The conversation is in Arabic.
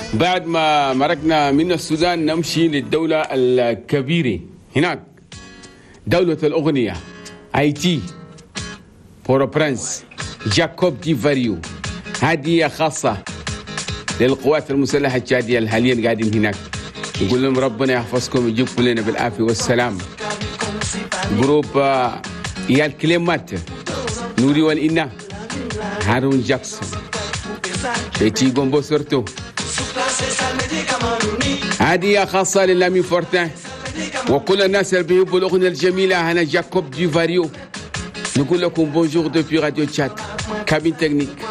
بعد ما مرقنا من السودان نمشي للدولة الكبيرة هناك، دولة الأغنية، هايتي، بورو برنس، جاكوب دي فاريو. هدية خاصة للقوات المسلحة التشادية اللي حاليا قاعدين هناك، نقول لهم ربنا يحفظكم ويجيبكم لنا بالعافية والسلام. جروب إيال كليمات، نوري والإنا، هارون جاكسون، بيتي غومبو سورتو. هدية خاصة للامي فورتان وكل الناس اللي بيحبوا الأغنية الجميلة. أنا جاكوب دي فاريو، نقول لكم بونجور دوبي راديو تشاد، كابين تكنيك.